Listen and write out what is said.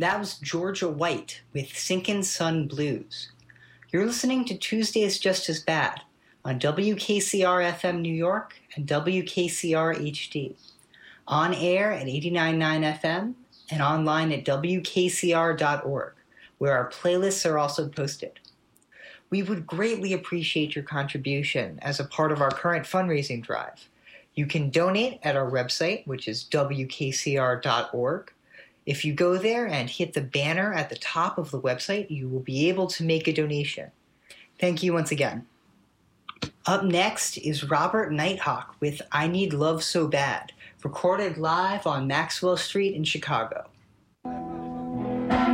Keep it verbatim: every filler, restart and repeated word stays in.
That was Georgia White with Sinkin' Sun Blues. You're listening to Tuesdays Just As Bad on W K C R F M New York and W K C R H D. On air at eighty-nine point nine F M and online at W K C R dot org, where our playlists are also posted. We would greatly appreciate your contribution as a part of our current fundraising drive. You can donate at our website, which is W K C R dot org. If you go there and hit the banner at the top of the website, you will be able to make a donation. Thank you once again. Up next is Robert Nighthawk with I Need Love So Bad, recorded live on Maxwell Street in Chicago.